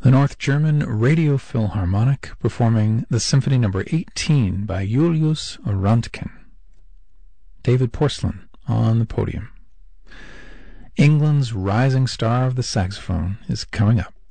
The North German Radio Philharmonic performing the Symphony No. 18 by Julius Röntgen. David Porcelain on the podium. England's rising star of the saxophone is coming up.